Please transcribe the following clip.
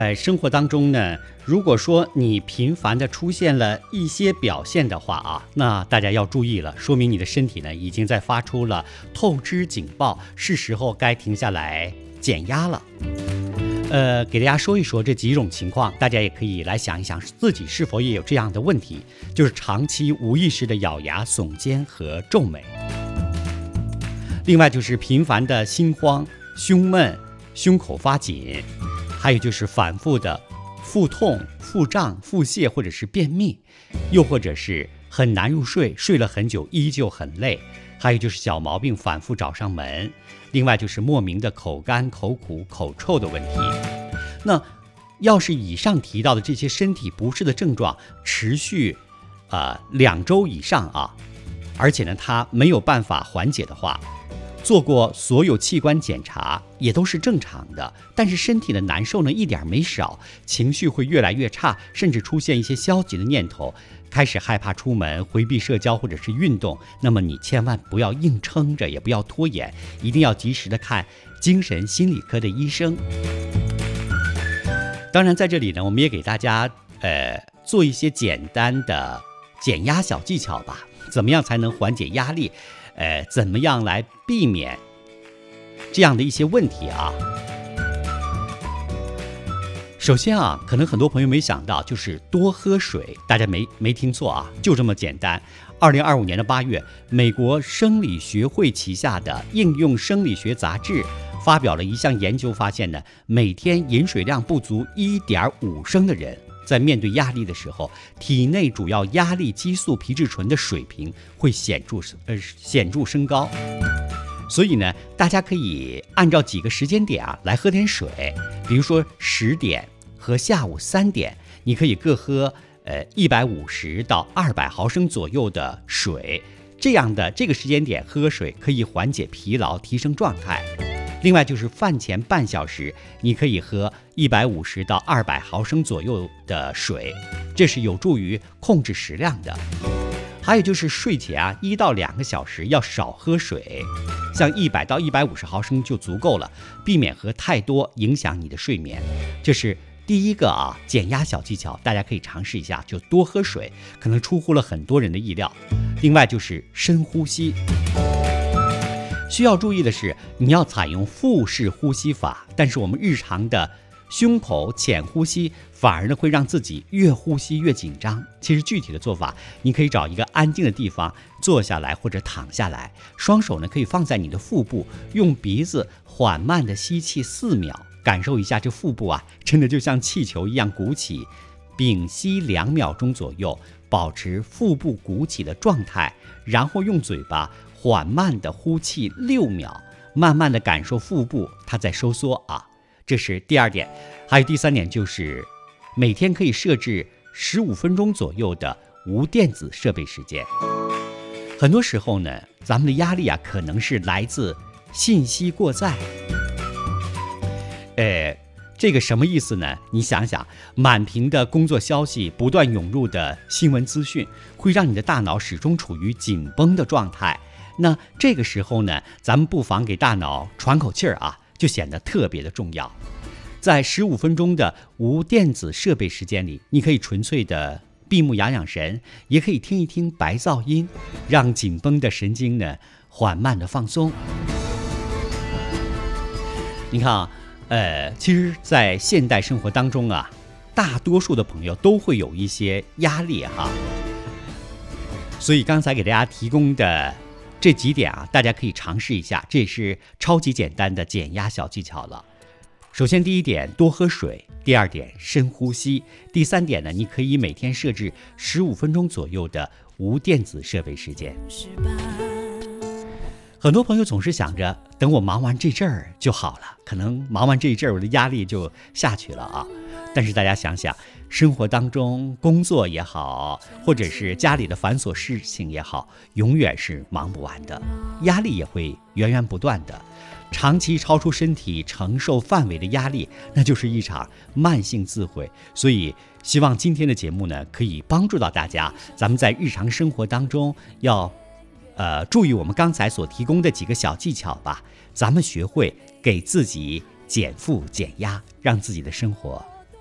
生活当中呢，如果说你频繁的出现了一些表现的话啊，那大家要注意了，说明你的身体呢已经在发出了透支警报，是时候该停下来减压了。给大家说一说这几种情况，大家也可以来想一想自己是否也有这样的问题，就是长期无意识的咬牙、耸肩和皱眉。另外就是频繁的心慌、胸闷、胸口发紧，还有就是反复的腹痛、腹胀、腹泻或者是便秘，又或者是很难入睡，睡了很久依旧很累，还有就是小毛病反复找上门，另外就是莫名的口干、口苦、口臭的问题。那要是以上提到的这些身体不适的症状持续2周以上啊，而且呢它没有办法缓解的话，做过所有器官检查也都是正常的，但是身体的难受呢一点没少，情绪会越来越差，甚至出现一些消极的念头，开始害怕出门、回避社交或者是运动，那么你千万不要硬撑着，也不要拖延，一定要及时的看精神心理科的医生。当然在这里呢，我们也给大家做一些简单的减压小技巧吧，怎么样才能缓解压力，怎么样来避免这样的一些问题啊。首先啊，可能很多朋友没想到，就是多喝水，大家没听错啊，就这么简单。2025年的8月，美国生理学会旗下的应用生理学杂志发表了一项研究，发现呢，每天饮水量不足1.5升的人，在面对压力的时候，体内主要压力激素皮质醇的水平会显著升高。所以呢，大家可以按照几个时间点啊来喝点水，比如说10点和下午3点，你可以各喝150到200毫升左右的水，这个时间点喝水可以缓解疲劳，提升状态。另外就是饭前半小时，你可以喝150到200毫升左右的水，这是有助于控制食量的。还有就是睡前1到2个小时要少喝水，像100到150毫升就足够了，避免喝太多影响你的睡眠。这是第一个减压小技巧，大家可以尝试一下，就多喝水，可能出乎了很多人的意料。另外就是深呼吸。需要注意的是，你要采用腹式呼吸法，但是我们日常的胸口浅呼吸反而呢会让自己越呼吸越紧张。其实具体的做法，你可以找一个安静的地方坐下来或者躺下来，双手呢可以放在你的腹部，用鼻子缓慢的吸气4秒，感受一下这腹部真的就像气球一样鼓起，屏息2秒钟左右，保持腹部鼓起的状态，然后用嘴巴缓慢的呼气6秒，慢慢的感受腹部它在收缩这是第2点。还有第3点，就是每天可以设置15分钟左右的无电子设备时间。很多时候呢，咱们的压力可能是来自信息过载。这个什么意思呢？你想想，满屏的工作消息，不断涌入的新闻资讯，会让你的大脑始终处于紧绷的状态。那这个时候呢，咱们不妨给大脑喘口气儿就显得特别的重要。在15分钟的无电子设备时间里，你可以纯粹的闭目养神，也可以听一听白噪音，让紧绷的神经呢缓慢的放松。你看其实在现代生活当中大多数的朋友都会有一些压力所以刚才给大家提供的这几点大家可以尝试一下，这也是超级简单的减压小技巧了。首先第1点，多喝水；第2点，深呼吸；第3点呢，你可以每天设置15分钟左右的无电子设备时间。很多朋友总是想着等我忙完这阵儿就好了，可能忙完这一阵儿我的压力就下去了但是大家想想，生活当中工作也好，或者是家里的繁琐事情也好，永远是忙不完的，压力也会源源不断的。长期超出身体承受范围的压力，那就是一场慢性自毁。所以希望今天的节目呢，可以帮助到大家，咱们在日常生活当中要注意我们刚才所提供的几个小技巧吧，咱们学会给自己减负减压，让自己的生活